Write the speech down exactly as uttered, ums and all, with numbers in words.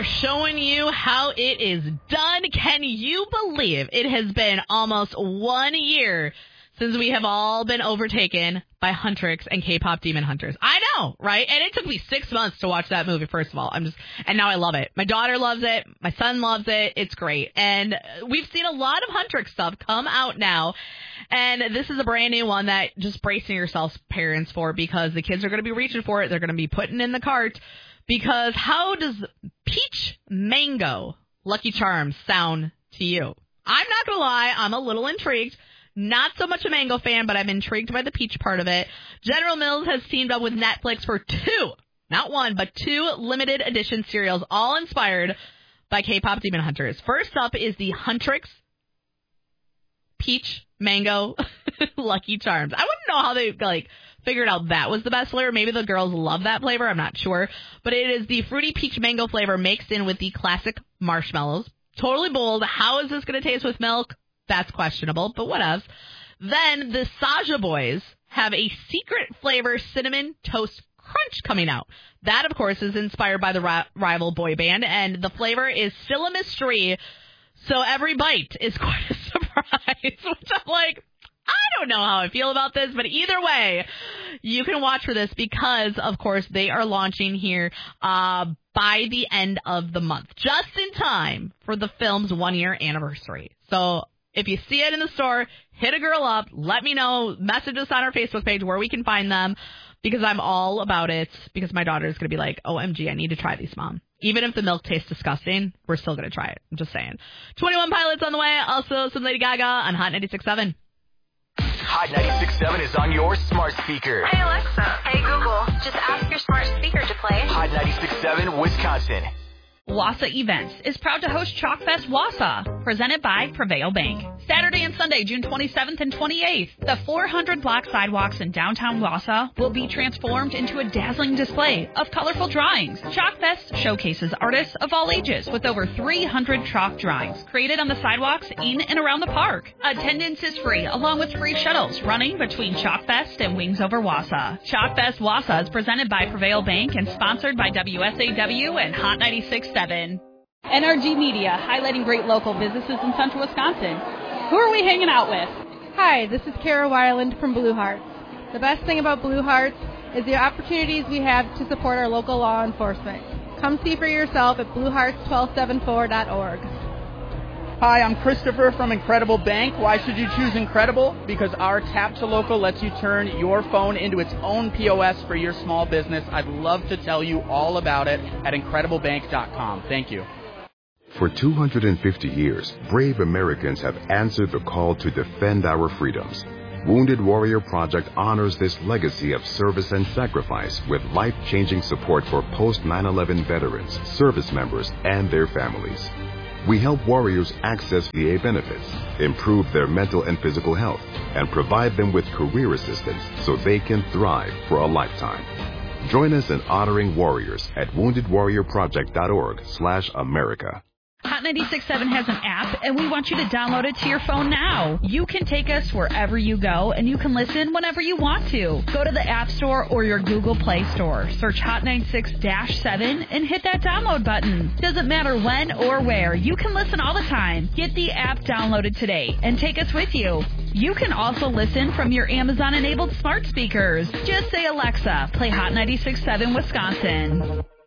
are showing you how it is done. Can you believe it has been almost one year since we have all been overtaken by Huntrix and K-pop Demon Hunters? I know, right? And it took me six months to watch that movie, first of all. I'm just, and now I love it. My daughter loves it. My son loves it. It's great. And we've seen a lot of Huntrix stuff come out now. And this is a brand new one that just bracing yourselves, parents, for, because the kids are going to be reaching for it. They're going to be putting in the cart. Because how does peach mango Lucky Charms sound to you? I'm not going to lie. I'm a little intrigued. Not so much a mango fan, but I'm intrigued by the peach part of it. General Mills has teamed up with Netflix for two, not one, but two limited edition cereals, all inspired by K-pop Demon Hunters. First up is the Huntrix Peach Mango Lucky Charms. I wouldn't know how they, like, figured out that was the best flavor. Maybe the girls love that flavor. I'm not sure. But it is the fruity peach mango flavor mixed in with the classic marshmallows. Totally bold. How is this going to taste with milk? That's questionable, but what else? Then the Saja Boys have a secret flavor cinnamon toast crunch coming out. That, of course, is inspired by the ri- rival boy band, and the flavor is still a mystery, so every bite is quite a surprise, which I'm like, I don't know how I feel about this, but either way, you can watch for this because, of course, they are launching here uh, by the end of the month, just in time for the film's one-year anniversary. So if you see it in the store, hit a girl up, let me know, message us on our Facebook page where we can find them, because I'm all about it, because my daughter is going to be like, O M G, I need to try these, Mom. Even if the milk tastes disgusting, we're still going to try it. I'm just saying. twenty-one Pilots on the way, also some Lady Gaga on Hot ninety-six point seven. Hot ninety-six point seven is on your smart speaker. Hey, Alexa. Hey, Google. Just ask your smart speaker to play Hot ninety-six point seven, Wisconsin. Wassa Events is proud to host Chalkfest Wassa, presented by Prevail Bank. Saturday and Sunday, June twenty-seventh and twenty-eighth, the four hundred block sidewalks in downtown Wassa will be transformed into a dazzling display of colorful drawings. Chalkfest showcases artists of all ages with over three hundred chalk drawings created on the sidewalks in and around the park. Attendance is free, along with free shuttles running between Chalkfest and Wings Over Wassa. Chalkfest Wassa is presented by Prevail Bank and sponsored by W S A W and Hot ninety-six point seven. N R G Media, highlighting great local businesses in central Wisconsin. Who are we hanging out with? Hi, this is Kara Weiland from Blue Hearts. The best thing about Blue Hearts is the opportunities we have to support our local law enforcement. Come see for yourself at blue hearts one two seven four dot org. Hi, I'm Christopher from Incredible Bank. Why should you choose Incredible? Because our Tap to Local lets you turn your phone into its own P O S for your small business. I'd love to tell you all about it at incredible bank dot com. Thank you. For two hundred fifty years, brave Americans have answered the call to defend our freedoms. Wounded Warrior Project honors this legacy of service and sacrifice with life-changing support for post nine eleven veterans, service members, and their families. We help warriors access V A benefits, improve their mental and physical health, and provide them with career assistance so they can thrive for a lifetime. Join us in honoring warriors at wounded warrior project dot org slash America. Hot ninety-six point seven has an app, and we want you to download it to your phone now. You can take us wherever you go, and you can listen whenever you want to. Go to the App Store or your Google Play Store. Search Hot ninety-six point seven and hit that download button. Doesn't matter when or where. You can listen all the time. Get the app downloaded today and take us with you. You can also listen from your Amazon-enabled smart speakers. Just say, Alexa, play Hot ninety-six point seven Wisconsin.